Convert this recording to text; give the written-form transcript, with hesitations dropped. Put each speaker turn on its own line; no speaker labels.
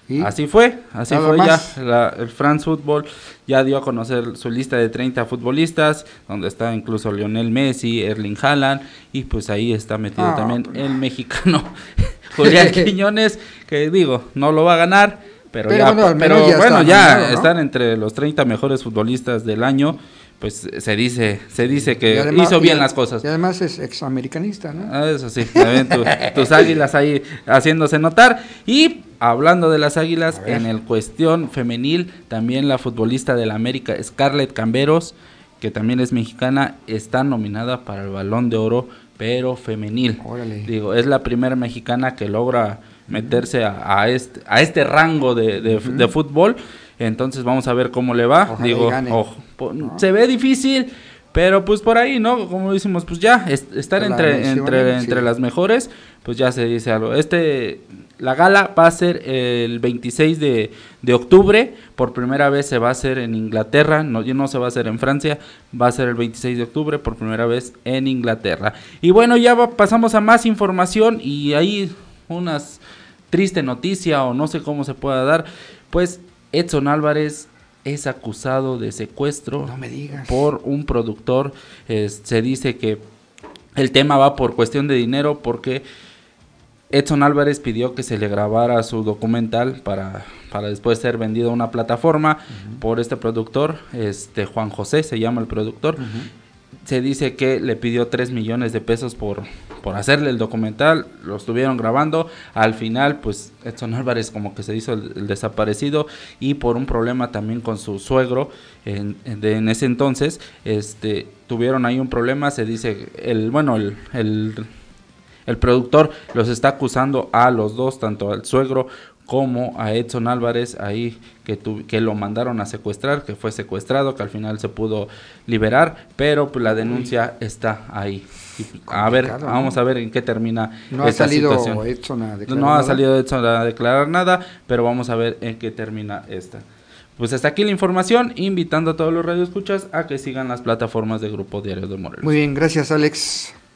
¿Y?
Así fue
más.
ya, el France Football ya dio a conocer su lista de 30 futbolistas, donde está incluso Lionel Messi, Erling Haaland, y pues ahí está metido también el mexicano Julián Quiñones, que digo, no lo va a ganar, pero ya,
bueno,
ya están entre los 30 mejores futbolistas del año. Pues se dice que además, hizo bien las cosas.
Y además es examericanista, ¿no?
Eso sí, también tus Águilas ahí haciéndose notar. Y hablando de las Águilas, en el cuestión femenil, también la futbolista del América, Scarlett Camberos, que también es mexicana, está nominada para el Balón de Oro, pero femenil.
Órale.
Digo, es la primera mexicana que logra meterse a este rango de fútbol. Entonces vamos a ver cómo le va.
Ojalá digo,
se ve difícil, pero pues por ahí, ¿no? Como decimos, pues ya estar entre las mejores, pues ya se dice algo. La gala va a ser el 26 de octubre, por primera vez se va a hacer en Inglaterra, no se va a hacer en Francia, va a ser el 26 de octubre por primera vez en Inglaterra. Y bueno, ya pasamos a más información y ahí unas triste noticia o no sé cómo se pueda dar, pues Edson Álvarez es acusado de secuestro por un productor. Se dice que el tema va por cuestión de dinero porque Edson Álvarez pidió que se le grabara su documental para después ser vendido a una plataforma por este productor, Juan José se llama el productor. Se dice que le pidió 3 millones de pesos por hacerle el documental, lo estuvieron grabando, al final pues Edson Álvarez como que se hizo el desaparecido y por un problema también con su suegro en ese entonces, tuvieron ahí un problema, se dice, el productor los está acusando a los dos, tanto al suegro como a Edson Álvarez, ahí que lo mandaron a secuestrar, que fue secuestrado, que al final se pudo liberar, pero pues la denuncia está ahí. Y, vamos a ver en qué termina esta situación. No ha salido Edson a declarar nada, pero vamos a ver en qué termina esta. Pues hasta aquí la información, invitando a todos los radioescuchas a que sigan las plataformas de Grupo Diario de Morelos.
Muy bien, gracias Alex.